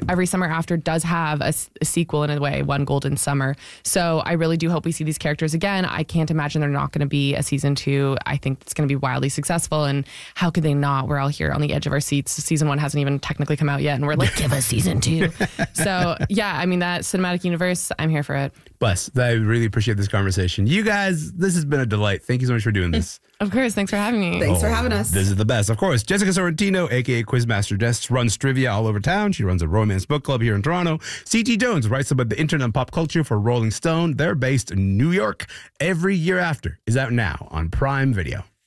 Every Summer After does have a sequel in a way, One Golden Summer. So I really do hope we see these characters again. I can't imagine they're not going to be a season 2. I think it's going to be wildly successful. And how could they not? We're all here on the edge of our seats. Season 1 hasn't even technically come out yet. And we're like, give us season 2. So yeah, I mean, that cinematic universe, I'm here for it. Bless. I really appreciate this conversation. You guys, this has been a delight. Thank you so much for doing this. Of course. Thanks for having me. Thanks for having us. This is the best. Of course, Jessica Sorrentino, a.k.a. Quizmaster Jess, runs trivia all over town. She runs a romance book club here in Toronto. C.T. Jones writes about the internet and pop culture for Rolling Stone. They're based in New York. Every Year After is out now on Prime Video.